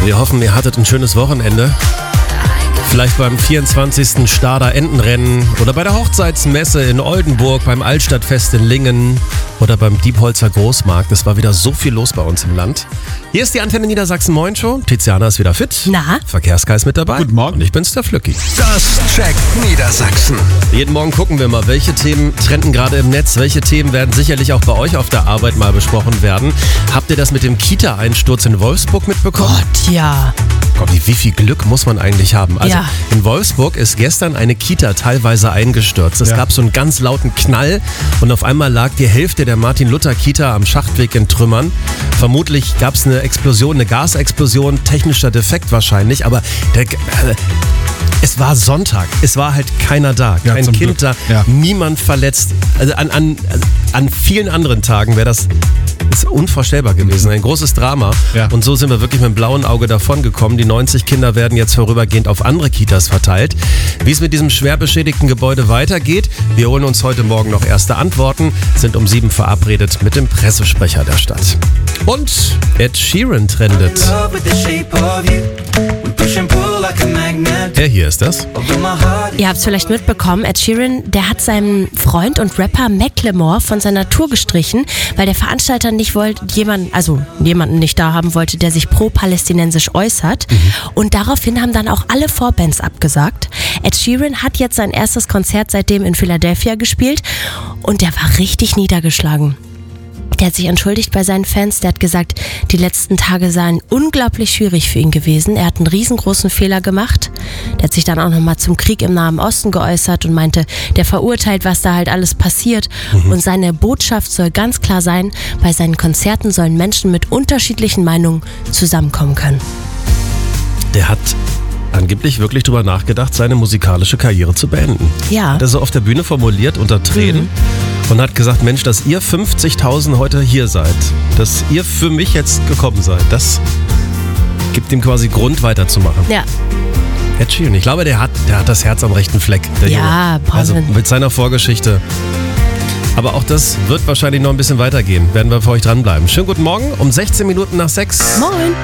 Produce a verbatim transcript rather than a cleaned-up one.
Wir hoffen, ihr hattet ein schönes Wochenende. Vielleicht beim vierundzwanzigsten Stader Entenrennen oder bei der Hochzeitsmesse in Oldenburg, beim Altstadtfest in Lingen oder beim Diepholzer Großmarkt. Es war wieder so viel los bei uns im Land. Hier ist die Antenne Niedersachsen Moin Show. Tiziana ist wieder fit. Na? Verkehrskais ist mit dabei. Guten Morgen. Und ich bin's, der Flücki. Das checkt Niedersachsen. Jeden Morgen gucken wir mal, welche Themen trenden gerade im Netz. Welche Themen werden sicherlich auch bei euch auf der Arbeit mal besprochen werden. Habt ihr das mit dem Kita-Einsturz in Wolfsburg mitbekommen? Gott, ja. Gott, wie, wie viel Glück muss man eigentlich haben? Also Ja. in Wolfsburg ist gestern eine Kita teilweise eingestürzt. Es Ja. gab so einen ganz lauten Knall und auf einmal lag die Hälfte der Martin-Luther-Kita am Schachtweg in Trümmern. Vermutlich gab es eine Explosion, eine Gasexplosion, technischer Defekt wahrscheinlich, aber der, äh, es war Sonntag, es war halt keiner da, Ja, kein zum Kind Glück. da, Ja. niemand verletzt. Also an, an, an vielen anderen Tagen wäre das ist unvorstellbar gewesen, ein großes Drama. Ja. Und so sind wir wirklich mit dem blauen Auge davongekommen. Die neunzig Kinder werden jetzt vorübergehend auf andere Kitas verteilt. Wie es mit diesem schwer beschädigten Gebäude weitergeht, wir holen uns heute Morgen noch erste Antworten, sind um sieben verabredet mit dem Pressesprecher der Stadt. Und Ed Sheeran trendet. Er hier ist das. Ihr habt es vielleicht mitbekommen, Ed Sheeran, der hat seinen Freund und Rapper Macklemore von seiner Tour gestrichen, weil der Veranstalter nicht wollte, jemanden, also jemanden nicht da haben wollte, der sich pro-palästinensisch äußert. Mhm. Und daraufhin haben dann auch alle Vorbands abgesagt. Ed Sheeran hat jetzt sein erstes Konzert seitdem in Philadelphia gespielt und der war richtig niedergeschlagen. Der hat sich entschuldigt bei seinen Fans, der hat gesagt, die letzten Tage seien unglaublich schwierig für ihn gewesen. Er hat einen riesengroßen Fehler gemacht. Der hat sich dann auch nochmal zum Krieg im Nahen Osten geäußert und meinte, der verurteilt, was da halt alles passiert. Mhm. Und seine Botschaft soll ganz klar sein, bei seinen Konzerten sollen Menschen mit unterschiedlichen Meinungen zusammenkommen können. Der hat angeblich wirklich drüber nachgedacht, seine musikalische Karriere zu beenden. Ja. Hat er so auf der Bühne formuliert, unter Tränen. Mhm. Und hat gesagt, Mensch, dass ihr fünfzigtausend heute hier seid, dass ihr für mich jetzt gekommen seid, das gibt ihm quasi Grund weiterzumachen. Ja. Ed Sheeran, ich glaube, der hat, der hat das Herz am rechten Fleck. Der Ja, Junge. Also Paulsen. mit seiner Vorgeschichte. Aber auch das wird wahrscheinlich noch ein bisschen weitergehen. Werden wir für euch dranbleiben. Schönen guten Morgen, um sechzehn Minuten nach sechs. Moin.